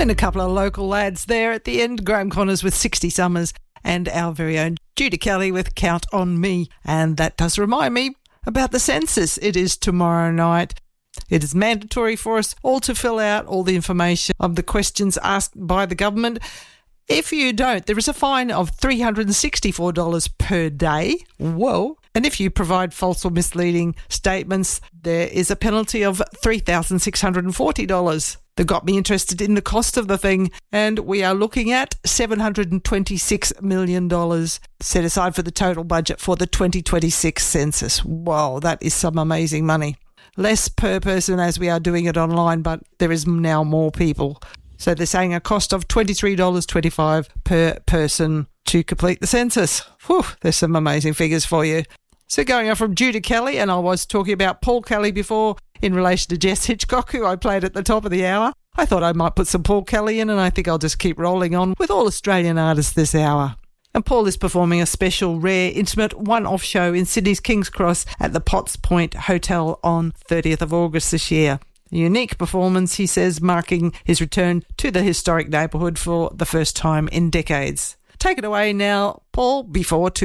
And a couple of local lads there at the end, Graham Connors with 60 Summers and our very own Judy Kelly with Count on Me. And that does remind me about the census. It is tomorrow night. It is mandatory for us all to fill out all the information of the questions asked by the government. If you don't, there is a fine of $364 per day. Whoa. And if you provide false or misleading statements, there is a penalty of $3,640. That got me interested in the cost of the thing, and we are looking at $726 million set aside for the total budget for the 2026 census. Wow, that is some amazing money. Less per person as we are doing it online, but there is now more people. So they're saying a cost of $23.25 per person to complete the census. Whew, there's some amazing figures for you. So going on from Judy Kelly, and I was talking about Paul Kelly before in relation to Jess Hitchcock, who I played at the top of the hour. I thought I might put some Paul Kelly in, and I think I'll just keep rolling on with all Australian artists this hour. And Paul is performing a special, rare, intimate one-off show in Sydney's King's Cross at the Potts Point Hotel on 30th of August this year. A unique performance, he says, marking his return to the historic neighbourhood for the first time in decades. Take it away now, Paul, before